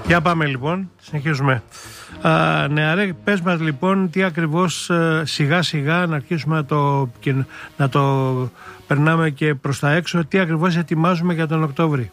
Για πάμε λοιπόν, συνεχίζουμε. Νεαρέ, πες μας λοιπόν τι ακριβώς σιγά σιγά να αρχίσουμε να το περνάμε και προς τα έξω, τι ακριβώς ετοιμάζουμε για τον Οκτώβρη.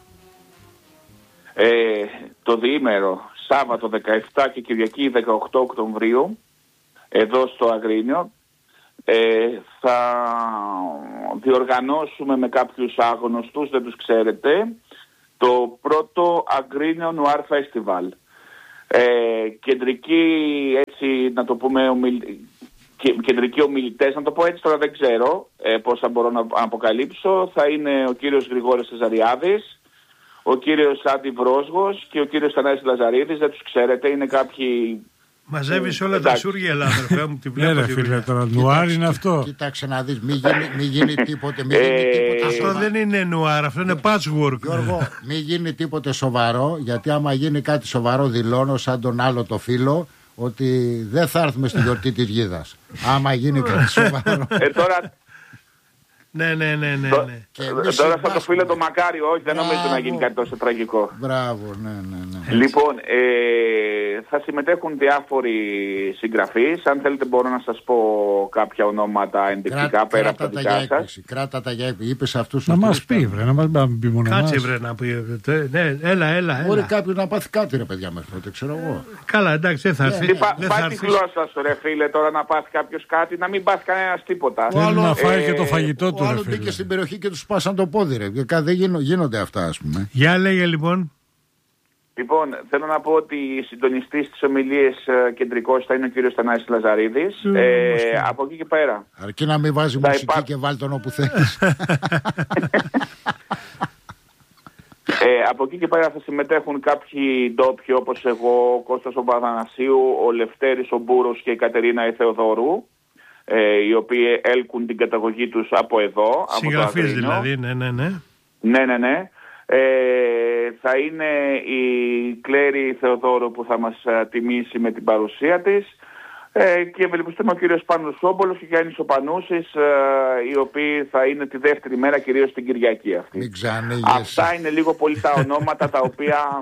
Το διήμερο, Σάββατο 17 και Κυριακή 18 Οκτωβρίου, εδώ στο Αγρίνιο, θα διοργανώσουμε με κάποιους άγνωστους, δεν τους ξέρετε, το πρώτο Αγρίνιο Νουάρ Φεστιβάλ. Κεντρικοί, έτσι να το πούμε, κεντρικοί ομιλητές, να το πω έτσι τώρα δεν ξέρω πώς θα μπορώ να αποκαλύψω. Θα είναι ο κύριος Γρηγόρης Θεζαριάδης, ο κύριος Άντι Βρόσγος και ο κύριος Θανάσης Λαζαρίδης. Δεν τους ξέρετε, είναι κάποιοι... Μαζεύεις όλα τα σούργια, αδερφέ μου, τη βλέπω. Ναι, φίλε, τώρα νουάρ είναι αυτό. Κοίταξε να δεις, μην γίνει τίποτε. Αυτό δεν είναι νουάρ, αυτό είναι patchwork. Γιώργο, μην γίνει τίποτε σοβαρό, γιατί άμα γίνει κάτι σοβαρό δηλώνω σαν τον άλλο το φίλο ότι δεν θα έρθουμε στη γιορτή της Γίδας. Άμα γίνει κάτι σοβαρό. Τώρα... Ναι. Τώρα θα το φίλο το Μακάριο, όχι, δεν νομίζω να γίνει κάτι τόσο τραγικό. Μπράβο, ναι. Λοιπόν, θα συμμετέχουν διάφοροι συγγραφείς. Αν θέλετε μπορώ να σας πω κάποια ονόματα ενδεικτικά πέρα από τα δικά σας. Κράτα τα για είπες αυτούς. Να μας πει, βρε, να μας πει μόνο εμάς. Κάτσε, βρε, να πει. Ναι, έλα. Μπορεί κάποιος να πάθει κάτι, ρε παιδιά, μέχρι τότε, ξέρω εγώ. Καλά, εντάξει, δεν θα έρθει. Πάει τη γλώσσα σου, ρε φίλε, τώρα να πάθει κάποιος κάτι, να μην πάθει κανένας τίποτα. Θέλει να φάει και το φαγητό του. Ο άλλος μπήκε στην περιοχή και του σπάσαν το πόδι, ρε. Δεν γίνονται αυτά, ας πούμε. Για λέγε λοιπόν. Λοιπόν, θέλω να πω ότι η συντονιστής της ομιλίας κεντρικός θα είναι ο κύριος Θανάσης Λαζαρίδης. Από εκεί και πέρα. Αρκεί να μην βάζει μουσική και βάλει τον όπου θέλεις. Από εκεί και πέρα θα συμμετέχουν κάποιοι ντόπιοι όπως εγώ, ο Κώστας ο Παπαθανασίου, ο Λευτέρης ο Μπούρος και η Κατερίνα η Θεοδωρού, οι οποίοι έλκουν την καταγωγή τους από εδώ. Συγγραφείς δηλαδή, Ναι. Θα είναι η Κλέρη Θεοδόρου που θα μας τιμήσει με την παρουσία της και ευελπιστούμε ο κύριος Πάνος Σόμπολος και ο Γιάννης ο Πανούσης, οι οποίοι θα είναι τη δεύτερη μέρα, κυρίως την Κυριακή αυτή. Μην ξανήγεσαι. Αυτά είναι λίγο πολύ τα ονόματα τα οποία...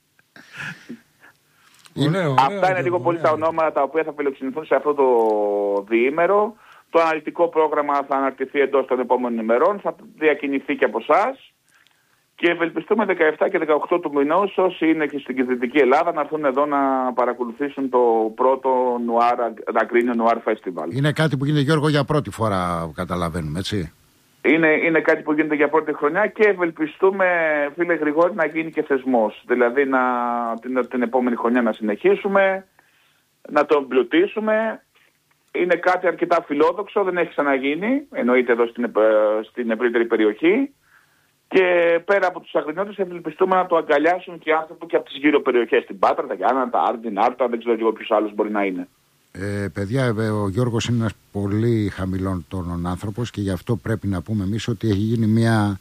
Αυτά είναι λίγο πολύ τα ονόματα τα οποία θα φιλοξενηθούν σε αυτό το διήμερο. Το αναλυτικό πρόγραμμα θα αναρτηθεί εντός των επόμενων ημερών, θα διακινηθεί και από εσάς. Και ευελπιστούμε 17 και 18 του μηνός όσοι είναι και στην Κεντρική Ελλάδα να έρθουν εδώ να παρακολουθήσουν το πρώτο Αγρίνιο Νουάρ Φεστιβάλ. Είναι κάτι που γίνεται, Γιώργο, για πρώτη φορά, καταλαβαίνουμε, έτσι. Είναι κάτι που γίνεται για πρώτη χρονιά και ευελπιστούμε, φίλε Γρηγόρη, να γίνει και θεσμός. Δηλαδή την επόμενη χρονιά να συνεχίσουμε, να το εμπλουτίσουμε. Είναι κάτι αρκετά φιλόδοξο, δεν έχει ξαναγίνει, εννοείται εδώ στην ευρύτερη περιοχή. Και πέρα από τους Αγρινιώτες ευελπιστούμε να το αγκαλιάσουν και άνθρωποι και από τις γύρω περιοχές, την Πάτρα, τα Γιάννα, τα Άρτη, την Άρτα, δεν ξέρω εγώ ποιος άλλος μπορεί να είναι. Παιδιά, ο Γιώργος είναι ένας πολύ χαμηλών τόνων άνθρωπος και γι' αυτό πρέπει να πούμε εμείς ότι έχει γίνει μια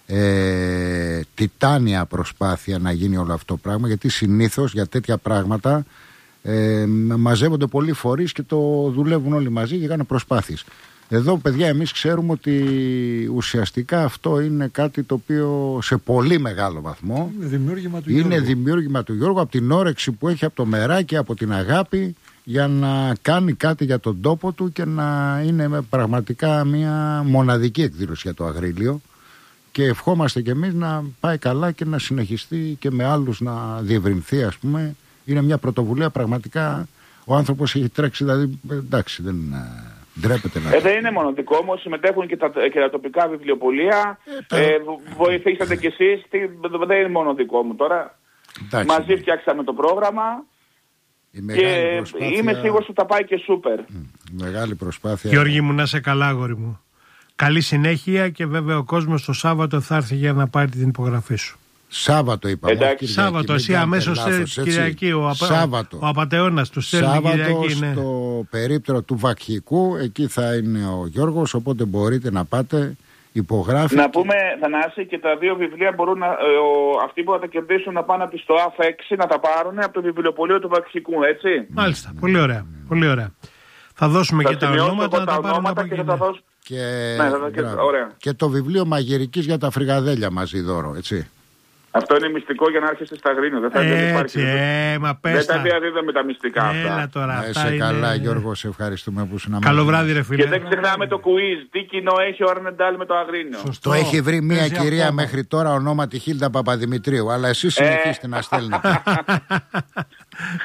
τιτάνια προσπάθεια να γίνει όλο αυτό το πράγμα, γιατί συνήθως για τέτοια πράγματα μαζεύονται πολλοί φορείς και το δουλεύουν όλοι μαζί και κάνουν προσπάθειες. Εδώ, παιδιά, εμείς ξέρουμε ότι ουσιαστικά αυτό είναι κάτι το οποίο σε πολύ μεγάλο βαθμό είναι δημιούργημα του Γιώργου, από την όρεξη που έχει από το μεράκι, από την αγάπη για να κάνει κάτι για τον τόπο του και να είναι πραγματικά μια μοναδική εκδήλωση για το Αγρίλιο και ευχόμαστε κι εμείς να πάει καλά και να συνεχιστεί και με άλλους να διευρυνθεί, ας πούμε. Είναι μια πρωτοβουλία πραγματικά, ο άνθρωπος έχει τρέξει, δηλαδή εντάξει, δεν ντρέπεται να... Δεν είναι μόνο δικό μου, συμμετέχουν και τα τοπικά βιβλιοπωλεία, βοηθήσατε κι εσείς, δεν είναι μόνο δικό μου τώρα. Εντάξει, μαζί φτιάξαμε το πρόγραμμα και είμαι σίγουρος ότι θα πάει και σούπερ. Μεγάλη προσπάθεια. Γιώργη μου, να είσαι καλά, αγόρι μου. Καλή συνέχεια και βέβαια ο κόσμος το Σάββατο θα έρθει για να πάρει την υπογραφή σου. Σάββατο είπαμε. Σάββατο, εσύ αμέσως Κυριακή. Ο απατεώνας του στέλνει Κυριακή. Στο περίπτερο του Βακχικού, εκεί θα είναι ο Γιώργος, οπότε μπορείτε να πάτε, υπογράφει. Να πούμε, Θανάση, και τα δύο βιβλία μπορούν αυτοί που θα τα κερδίσουν να πάνε από στο ΑΦ6 να τα πάρουν από το βιβλιοπωλείο του Βακχικού, έτσι. Μάλιστα, πολύ ωραία. Πολύ ωραία. Θα δώσουμε και τα ονόματα, να τα πάρουμε από εκεί. Και το βιβλίο Μαγειρικής για τα φρυγαδέλια μαζί δώρο, έτσι. Αυτό είναι μυστικό για να έρχεστε στα Αγρίνιο. Δεν θα υπάρχει. Μα πες δεν τα διαδίδουμε τα μυστικά αυτά. Τώρα, σε καλά, Γιώργο, σε ευχαριστούμε που ήσουν. Καλό βράδυ, ρε φίλε. Και δεν ξεχνάμε το quiz. Τι κοινό έχει ο Αρνεντάλ με το Αγρίνιο. Το έχει βρει μια κυρία μέχρι τώρα ονόματι Χίλτα Παπαδημητρίου. Αλλά εσείς συνεχίστε να στέλνετε.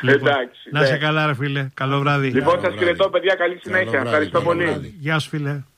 Να σε καλά, ρε φίλε. Καλό βράδυ. Λοιπόν, σας χαιρετώ, παιδιά. Καλή συνέχεια. Ευχαριστώ πολύ. Γεια σου, φίλε.